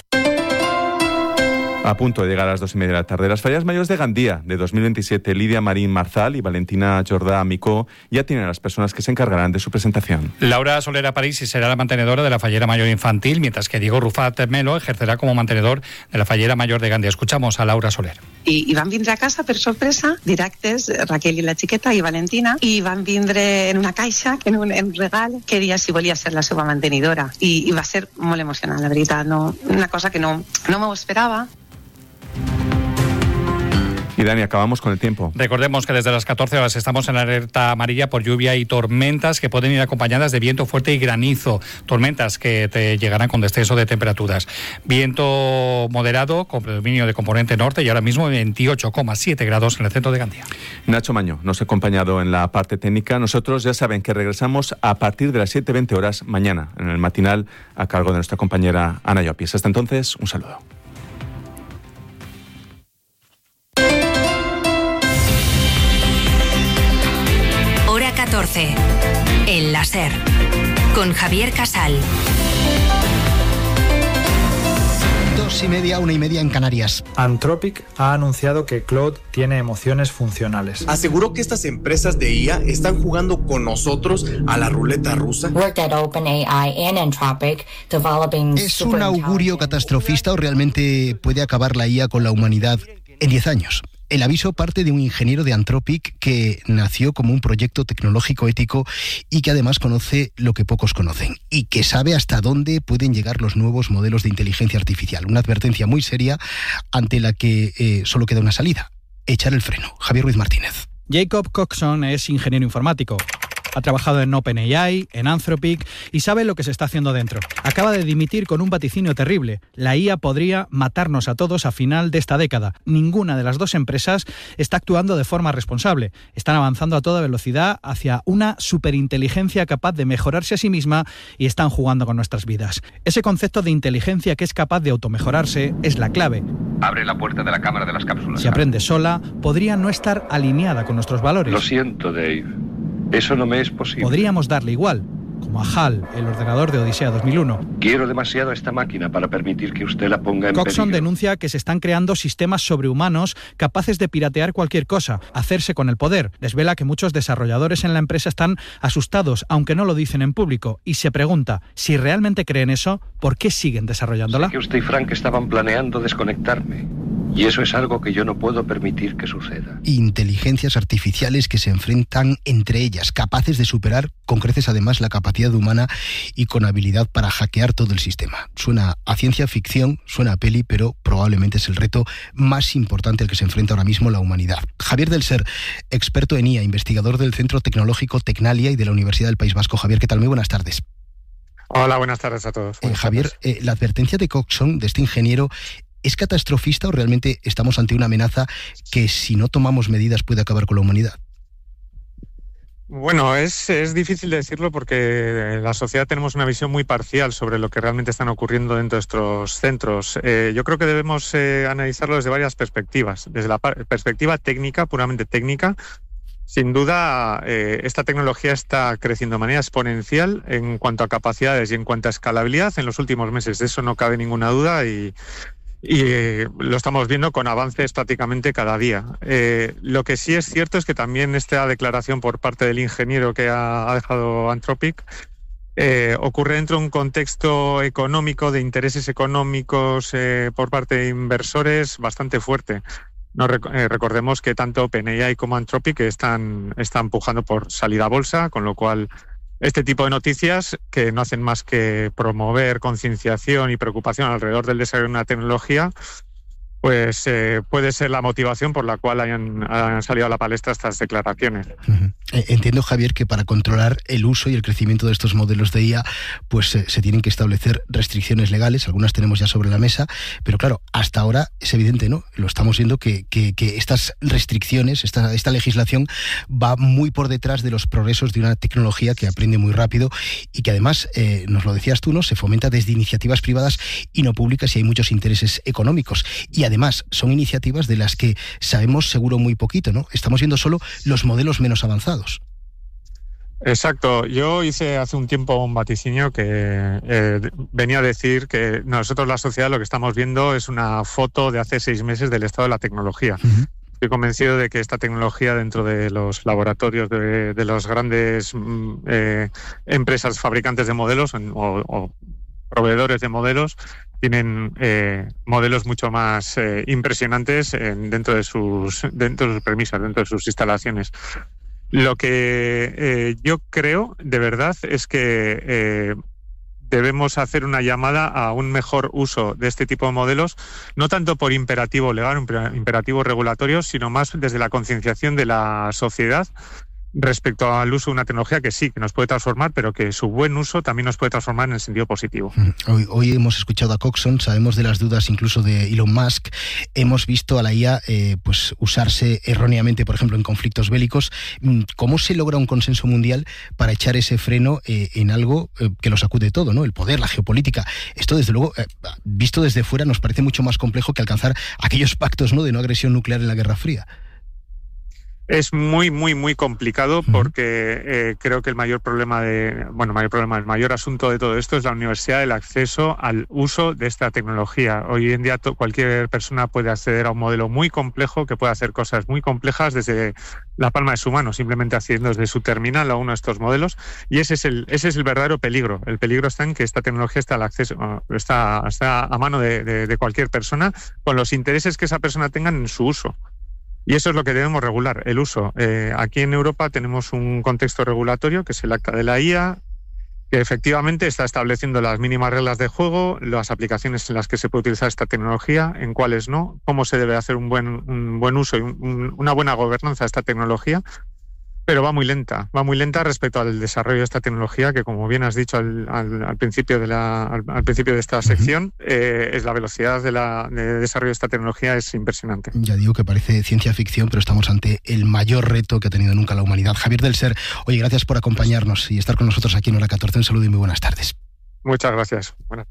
A punto de llegar a las dos y media de la tarde. Las fallas mayores de Gandía de dos mil veintisiete, Lidia Marín Marzal y Valentina Jordà Micó ya tienen a las personas que se encargarán de su presentación. Laura Solera Parisi será la mantenedora de la fallera mayor infantil, mientras que Diego Rufat Melo ejercerá como mantenedor de la fallera mayor de Gandía. Escuchamos a Laura Soler. I, i van vindre a casa per sorpresa, directes, Raquel i la xiqueta i Valentina, i van vindre en una caixa, en un, en un regal, que deia si volia ser la seva mantenidora. I, i va ser molt emocionant, la veritat. No, una cosa que no, no m'ho esperava. Y Dani, acabamos con el tiempo. Recordemos que desde las catorce horas estamos en alerta amarilla por lluvia y tormentas que pueden ir acompañadas de viento fuerte y granizo. Tormentas que te llegarán con descenso de temperaturas. Viento moderado con predominio de componente norte y ahora mismo veintiocho coma siete grados en el centro de Gandía. Nacho Maño nos ha acompañado en la parte técnica. Nosotros ya saben que regresamos a partir de las siete veinte horas mañana en el matinal a cargo de nuestra compañera Ana Llopis. Hasta entonces, un saludo. Hora catorce. El láser. Con Javier Casal. Dos y media, una y media en Canarias. Anthropic ha anunciado que Claude tiene emociones funcionales. Aseguró que estas empresas de I A están jugando con nosotros a la ruleta rusa. ¿Es un augurio catastrofista o realmente puede acabar la I A con la humanidad en diez años? El aviso parte de un ingeniero de Anthropic que nació como un proyecto tecnológico ético y que además conoce lo que pocos conocen y que sabe hasta dónde pueden llegar los nuevos modelos de inteligencia artificial. Una advertencia muy seria ante la que eh, solo queda una salida: echar el freno. Javier Ruiz Martínez. Jacob Coxon es ingeniero informático. Ha trabajado en OpenAI, en Anthropic y sabe lo que se está haciendo dentro. Acaba de dimitir con un vaticinio terrible. La I A podría matarnos a todos a final de esta década. Ninguna de las dos empresas está actuando de forma responsable. Están avanzando a toda velocidad hacia una superinteligencia capaz de mejorarse a sí misma y están jugando con nuestras vidas. Ese concepto de inteligencia que es capaz de automejorarse es la clave. Abre la puerta de la cámara de las cápsulas. Si aprende sola, podría no estar alineada con nuestros valores. Lo siento, Dave. Eso no me es posible. Podríamos darle igual, como a HAL, el ordenador de Odisea dos mil uno. Quiero demasiado a esta máquina para permitir que usted la ponga en Coxon peligro. denuncia que se están creando sistemas sobrehumanos capaces de piratear cualquier cosa, hacerse con el poder. Desvela que muchos desarrolladores en la empresa están asustados, aunque no lo dicen en público, y se pregunta, si realmente creen eso, ¿por qué siguen desarrollándola? Sé que usted y Frank estaban planeando desconectarme. Y eso es algo que yo no puedo permitir que suceda. Inteligencias artificiales que se enfrentan entre ellas, capaces de superar con creces además la capacidad humana y con habilidad para hackear todo el sistema. Suena a ciencia ficción, suena a peli, pero probablemente es el reto más importante al que se enfrenta ahora mismo la humanidad. Javier del Ser, experto en I A, investigador del Centro Tecnológico Tecnalia y de la Universidad del País Vasco. Javier, ¿qué tal? Muy buenas tardes. Hola, buenas tardes a todos. Eh, Javier, eh, la advertencia de Coxon, de este ingeniero, ¿es catastrofista o realmente estamos ante una amenaza que si no tomamos medidas puede acabar con la humanidad? Bueno, es, es difícil decirlo porque en la sociedad tenemos una visión muy parcial sobre lo que realmente están ocurriendo dentro de estos centros. Eh, yo creo que debemos eh, analizarlo desde varias perspectivas. Desde la par- perspectiva técnica, puramente técnica, sin duda eh, esta tecnología está creciendo de manera exponencial en cuanto a capacidades y en cuanto a escalabilidad en los últimos meses. De eso no cabe ninguna duda y... Y eh, lo estamos viendo con avances prácticamente cada día. Eh, lo que sí es cierto es que también esta declaración por parte del ingeniero que ha, ha dejado Anthropic eh, ocurre dentro de un contexto económico, de intereses económicos eh, por parte de inversores bastante fuerte. No, eh, recordemos que tanto OpenAI como Anthropic están, están pujando por salida a bolsa, con lo cual este tipo de noticias, que no hacen más que promover concienciación y preocupación alrededor del desarrollo de una tecnología, pues eh, puede ser la motivación por la cual hayan, hayan salido a la palestra estas declaraciones. Uh-huh. Entiendo, Javier, que para controlar el uso y el crecimiento de estos modelos de I A, pues eh, se tienen que establecer restricciones legales, algunas tenemos ya sobre la mesa, pero claro, hasta ahora es evidente, ¿no? Lo estamos viendo que, que, que estas restricciones, esta, esta legislación va muy por detrás de los progresos de una tecnología que aprende muy rápido y que además, eh, nos lo decías tú, ¿no? Se fomenta desde iniciativas privadas y no públicas y hay muchos intereses económicos. Y además son iniciativas de las que sabemos seguro muy poquito, ¿no? Estamos viendo solo los modelos menos avanzados. Exacto. Yo hice hace un tiempo un vaticinio que eh, venía a decir que nosotros, la sociedad, lo que estamos viendo es una foto de hace seis meses del estado de la tecnología. Uh-huh. Estoy convencido de que esta tecnología dentro de los laboratorios de, de las grandes eh, empresas fabricantes de modelos o, o proveedores de modelos tienen eh, modelos mucho más eh, impresionantes en, dentro de sus dentro de sus premisas, dentro de sus instalaciones. Lo que eh, yo creo, de verdad, es que eh, debemos hacer una llamada a un mejor uso de este tipo de modelos, no tanto por imperativo legal, imperativo regulatorio, sino más desde la concienciación de la sociedad respecto al uso de una tecnología que sí, que nos puede transformar, pero que su buen uso también nos puede transformar en el sentido positivo. Hoy, hoy hemos escuchado a Coxon, sabemos de las dudas incluso de Elon Musk, hemos visto a la I A eh, pues usarse erróneamente, por ejemplo, en conflictos bélicos. ¿Cómo se logra un consenso mundial para echar ese freno eh, en algo eh, que lo sacude todo, ¿no? El poder, la geopolítica. Esto, desde luego, eh, visto desde fuera, nos parece mucho más complejo que alcanzar aquellos pactos, ¿no?, de no agresión nuclear en la Guerra Fría. Es muy, muy, muy complicado porque eh, creo que el mayor problema de, bueno, mayor problema, el mayor asunto de todo esto es la universidad, el acceso al uso de esta tecnología. Hoy en día to, cualquier persona puede acceder a un modelo muy complejo que puede hacer cosas muy complejas desde la palma de su mano, simplemente haciendo desde su terminal a uno de estos modelos, y ese es el, ese es el verdadero peligro. El peligro está en que esta tecnología está al acceso, está, está a mano de, de, de cualquier persona con los intereses que esa persona tenga en su uso. Y eso es lo que debemos regular, el uso. Eh, aquí en Europa tenemos un contexto regulatorio, que es el Acta de la I A, que efectivamente está estableciendo las mínimas reglas de juego, las aplicaciones en las que se puede utilizar esta tecnología, en cuáles no, cómo se debe hacer un buen, un buen uso y un, una buena gobernanza de esta tecnología. Pero va muy lenta, va muy lenta respecto al desarrollo de esta tecnología, que, como bien has dicho al, al, al principio de la, al, al principio de esta sección, eh, es la velocidad de, la, de desarrollo de esta tecnología es impresionante. Ya digo que parece ciencia ficción, pero estamos ante el mayor reto que ha tenido nunca la humanidad. Javier del Ser, oye, gracias por acompañarnos y estar con nosotros aquí en Hora catorce. Un saludo y muy buenas tardes. Muchas gracias. Buenas.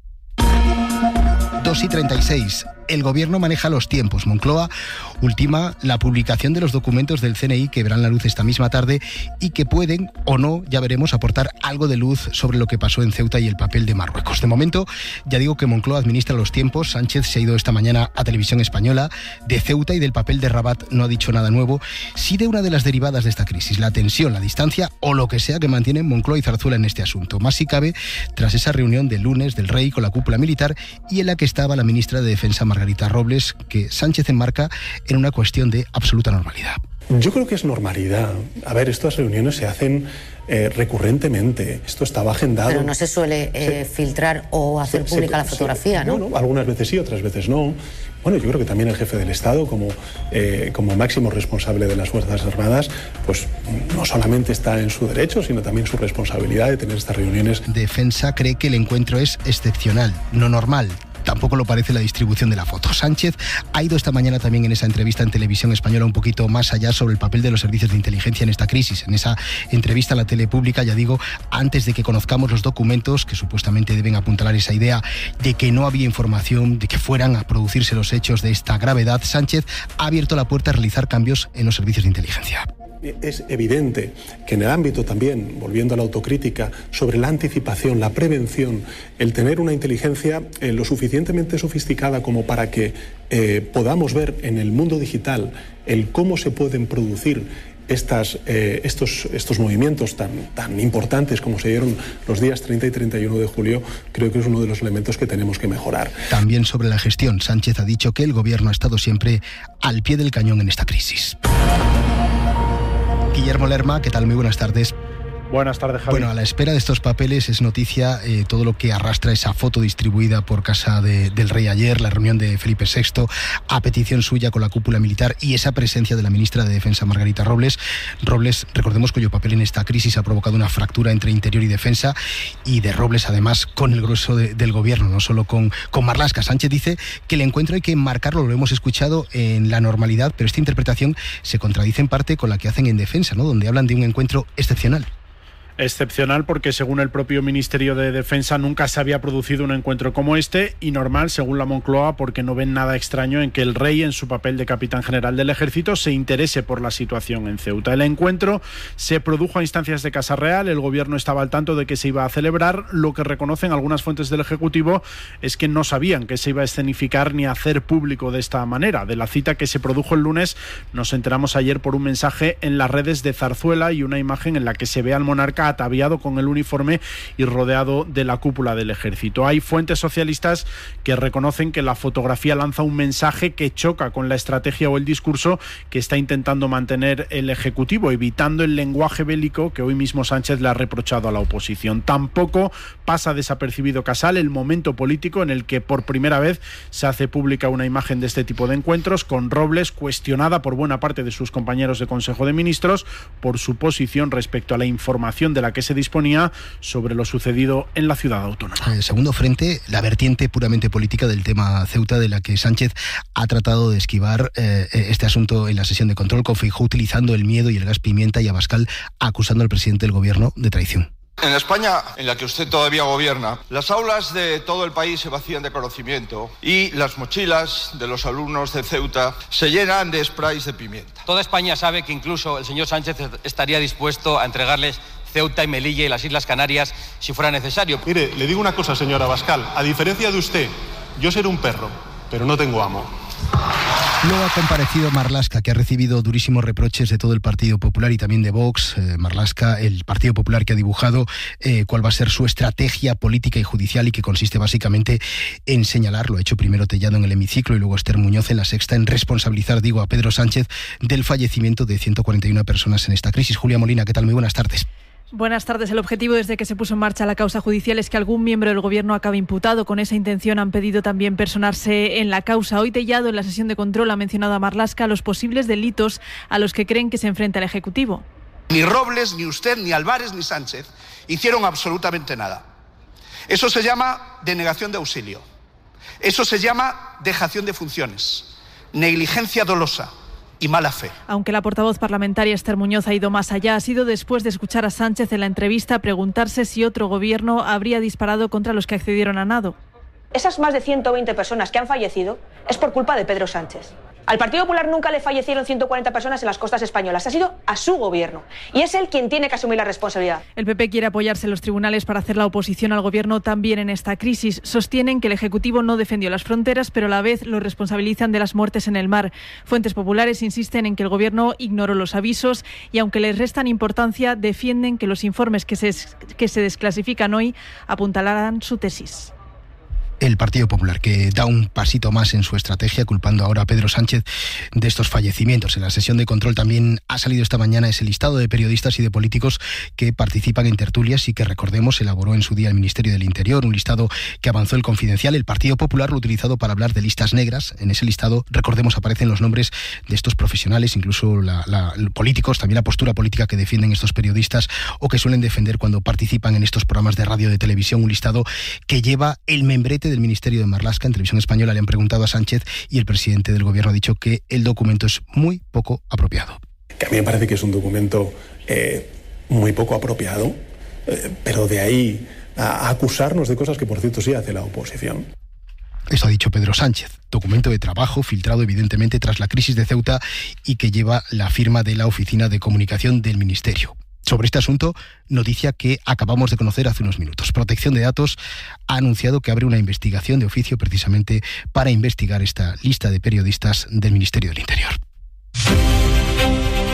dos y treinta y seis. El gobierno maneja los tiempos. Moncloa ultima la publicación de los documentos del C N I que verán la luz esta misma tarde y que pueden, o no, ya veremos, aportar algo de luz sobre lo que pasó en Ceuta y el papel de Marruecos. De momento, ya digo que Moncloa administra los tiempos. Sánchez se ha ido esta mañana a Televisión Española. De Ceuta y del papel de Rabat no ha dicho nada nuevo. Sí de una de las derivadas de esta crisis, la tensión, la distancia o lo que sea que mantienen Moncloa y Zarzuela en este asunto. Más si cabe, tras esa reunión del lunes del Rey con la cúpula militar y en la que estaba la ministra de Defensa, Margarita Robles, que Sánchez enmarca en una cuestión de absoluta normalidad. Yo creo que es normalidad. A ver, estas reuniones se hacen eh, recurrentemente. Esto estaba agendado. Pero no se suele eh, se, filtrar o hacer se, pública se, la fotografía, se, ¿no? Bueno, algunas veces sí, otras veces no. Bueno, yo creo que también el jefe del Estado, como, eh, como máximo responsable de las Fuerzas Armadas, pues no solamente está en su derecho, sino también su responsabilidad de tener estas reuniones. Defensa cree que el encuentro es excepcional, no normal. Tampoco lo parece la distribución de la foto. Sánchez ha ido esta mañana también en esa entrevista en Televisión Española un poquito más allá sobre el papel de los servicios de inteligencia en esta crisis. En esa entrevista a la tele pública, ya digo, antes de que conozcamos los documentos que supuestamente deben apuntalar esa idea de que no había información, de que fueran a producirse los hechos de esta gravedad, Sánchez ha abierto la puerta a realizar cambios en los servicios de inteligencia. Es evidente que en el ámbito también, volviendo a la autocrítica, sobre la anticipación, la prevención, el tener una inteligencia eh, lo suficientemente sofisticada como para que eh, podamos ver en el mundo digital el cómo se pueden producir Estas, eh, estos, estos movimientos tan, tan importantes como se dieron los días treinta y treinta y uno de julio, creo que es uno de los elementos que tenemos que mejorar. También sobre la gestión, Sánchez ha dicho que el gobierno ha estado siempre al pie del cañón en esta crisis. Guillermo Lerma, ¿qué tal? Muy buenas tardes. Buenas tardes, Javi. Bueno, a la espera de estos papeles es noticia eh, todo lo que arrastra esa foto distribuida por casa de, del rey ayer, la reunión de Felipe sexto, a petición suya con la cúpula militar y esa presencia de la ministra de Defensa, Margarita Robles. Robles, recordemos cuyo papel en esta crisis ha provocado una fractura entre Interior y Defensa, y de Robles además con el grueso de, del gobierno, no solo con, con Marlaska. Sánchez dice que el encuentro hay que marcarlo, lo hemos escuchado, en la normalidad, pero esta interpretación se contradice en parte con la que hacen en Defensa, ¿no?, donde hablan de un encuentro excepcional. Excepcional porque, según el propio Ministerio de Defensa, nunca se había producido un encuentro como este, y normal, según la Moncloa, porque no ven nada extraño en que el rey, en su papel de capitán general del ejército, se interese por la situación en Ceuta. El encuentro se produjo a instancias de Casa Real, el gobierno estaba al tanto de que se iba a celebrar. Lo que reconocen algunas fuentes del Ejecutivo es que no sabían que se iba a escenificar ni a hacer público de esta manera. De la cita que se produjo el lunes nos enteramos ayer por un mensaje en las redes de Zarzuela y una imagen en la que se ve al monarca ataviado con el uniforme y rodeado de la cúpula del ejército. Hay fuentes socialistas que reconocen que la fotografía lanza un mensaje que choca con la estrategia o el discurso que está intentando mantener el Ejecutivo, evitando el lenguaje bélico que hoy mismo Sánchez le ha reprochado a la oposición. Tampoco pasa desapercibido, Casal, el momento político en el que por primera vez se hace pública una imagen de este tipo de encuentros, con Robles cuestionada por buena parte de sus compañeros de Consejo de Ministros por su posición respecto a la información de la que se disponía sobre lo sucedido en la ciudad autónoma. El segundo frente, la vertiente puramente política del tema Ceuta, de la que Sánchez ha tratado de esquivar eh, este asunto en la sesión de control, con Feijóo utilizando el miedo y el gas pimienta, y Abascal acusando al presidente del gobierno de traición. En la España en la que usted todavía gobierna, las aulas de todo el país se vacían de conocimiento y las mochilas de los alumnos de Ceuta se llenan de sprays de pimienta. Toda España sabe que incluso el señor Sánchez estaría dispuesto a entregarles Ceuta y Melilla y las Islas Canarias si fuera necesario. Mire, le digo una cosa, señor Abascal. A diferencia de usted, yo seré un perro, pero no tengo amo. Luego ha comparecido Marlaska, que ha recibido durísimos reproches de todo el Partido Popular y también de Vox. Eh, Marlaska, el Partido Popular, que ha dibujado eh, cuál va a ser su estrategia política y judicial, y que consiste básicamente en señalar, lo ha hecho primero Tellado en el hemiciclo y luego Esther Muñoz en La Sexta, en responsabilizar, digo, a Pedro Sánchez del fallecimiento de ciento cuarenta y una personas en esta crisis. Julia Molina, ¿qué tal? Muy buenas tardes. Buenas tardes. El objetivo desde que se puso en marcha la causa judicial es que algún miembro del Gobierno acabe imputado. Con esa intención han pedido también personarse en la causa. Hoy Tellado, en la sesión de control, ha mencionado a Marlaska los posibles delitos a los que creen que se enfrenta el Ejecutivo. Ni Robles, ni usted, ni Álvarez, ni Sánchez hicieron absolutamente nada. Eso se llama denegación de auxilio. Eso se llama dejación de funciones, negligencia dolosa y mala fe. Aunque la portavoz parlamentaria Esther Muñoz ha ido más allá, ha sido después de escuchar a Sánchez en la entrevista preguntarse si otro gobierno habría disparado contra los que accedieron a nado. Esas más de ciento veinte personas que han fallecido es por culpa de Pedro Sánchez. Al Partido Popular nunca le fallecieron ciento cuarenta personas en las costas españolas. Ha sido a su gobierno. Y es él quien tiene que asumir la responsabilidad. El P P quiere apoyarse en los tribunales para hacer la oposición al gobierno también en esta crisis. Sostienen que el Ejecutivo no defendió las fronteras, pero a la vez lo responsabilizan de las muertes en el mar. Fuentes populares insisten en que el gobierno ignoró los avisos y, aunque les restan importancia, defienden que los informes que se, que se desclasifican hoy apuntalarán su tesis. El Partido Popular, que da un pasito más en su estrategia, culpando ahora a Pedro Sánchez de estos fallecimientos. En la sesión de control también ha salido esta mañana ese listado de periodistas y de políticos que participan en tertulias y que, recordemos, elaboró en su día el Ministerio del Interior, un listado que avanzó el Confidencial. El Partido Popular lo ha utilizado para hablar de listas negras. En ese listado, recordemos, aparecen los nombres de estos profesionales, incluso la, la, políticos, también la postura política que defienden estos periodistas o que suelen defender cuando participan en estos programas de radio o de televisión. Un listado que lleva el membrete del Ministerio de Marlaska. En Televisión Española le han preguntado a Sánchez y el presidente del gobierno ha dicho que el documento es muy poco apropiado. Que a mí me parece que es un documento eh, muy poco apropiado, eh, pero de ahí a, a acusarnos de cosas que, por cierto, sí hace la oposición. Eso ha dicho Pedro Sánchez. Documento de trabajo filtrado evidentemente tras la crisis de Ceuta y que lleva la firma de la Oficina de Comunicación del Ministerio. Sobre este asunto, noticia que acabamos de conocer hace unos minutos. Protección de Datos ha anunciado que abre una investigación de oficio precisamente para investigar esta lista de periodistas del Ministerio del Interior.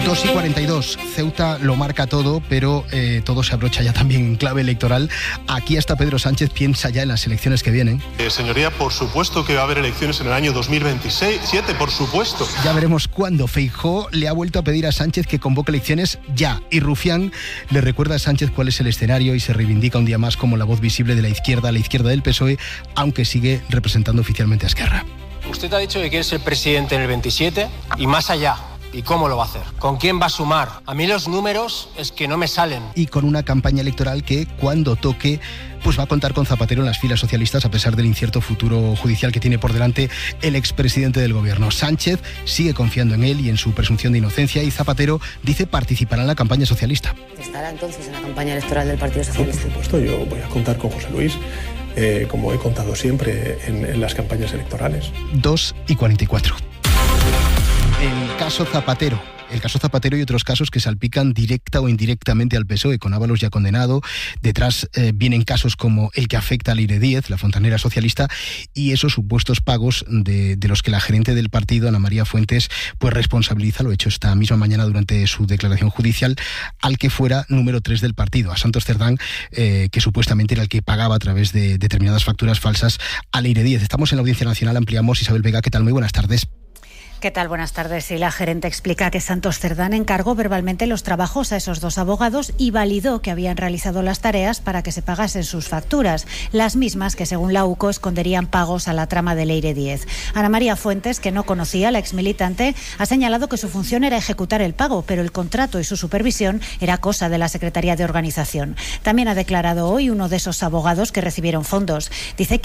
dos y cuarenta y dos. Ceuta lo marca todo, pero eh, todo se abrocha ya también en clave electoral. Aquí hasta Pedro Sánchez piensa ya en las elecciones que vienen. Eh, señoría, por supuesto que va a haber elecciones en el año dos mil veintisiete, por supuesto. Ya veremos cuándo. Feijóo le ha vuelto a pedir a Sánchez que convoque elecciones ya. Y Rufián le recuerda a Sánchez cuál es el escenario y se reivindica un día más como la voz visible de la izquierda a la izquierda del P S O E, aunque sigue representando oficialmente a Esquerra. Usted ha dicho que quiere ser presidente en el veintisiete y más allá. ¿Y cómo lo va a hacer? ¿Con quién va a sumar? A mí los números es que no me salen. Y con una campaña electoral que, cuando toque, pues va a contar con Zapatero en las filas socialistas, a pesar del incierto futuro judicial que tiene por delante el expresidente del gobierno. Sánchez sigue confiando en él y en su presunción de inocencia, y Zapatero dice participará en la campaña socialista. ¿Estará entonces en la campaña electoral del Partido Socialista? Por supuesto, yo voy a contar con José Luis, eh, como he contado siempre en, en las campañas electorales. dos y cuarenta y cuatro. El caso Zapatero. El caso Zapatero y otros casos que salpican directa o indirectamente al P S O E, con Ábalos ya condenado. Detrás eh, vienen casos como el que afecta al Aire diez, la fontanera socialista, y esos supuestos pagos de, de los que la gerente del partido, Ana María Fuentes, pues responsabiliza, lo hecho esta misma mañana durante su declaración judicial, al que fuera número tres del partido, a Santos Cerdán, eh, que supuestamente era el que pagaba a través de determinadas facturas falsas al Aire diez. Estamos en la Audiencia Nacional, ampliamos. Isabel Vega, ¿qué tal? Muy buenas tardes. ¿Qué tal? Buenas tardes. Y la gerente explica que Santos Cerdán encargó verbalmente los trabajos a esos dos abogados y validó que habían realizado las tareas para que se pagasen sus facturas, las mismas que, según la U C O, esconderían pagos a la trama del Aire diez. Ana María Fuentes, que no conocía a la exmilitante, ha señalado que su función era ejecutar el pago, pero el contrato y su supervisión era cosa de la Secretaría de Organización. También ha declarado hoy uno de esos abogados que recibieron fondos. Dice que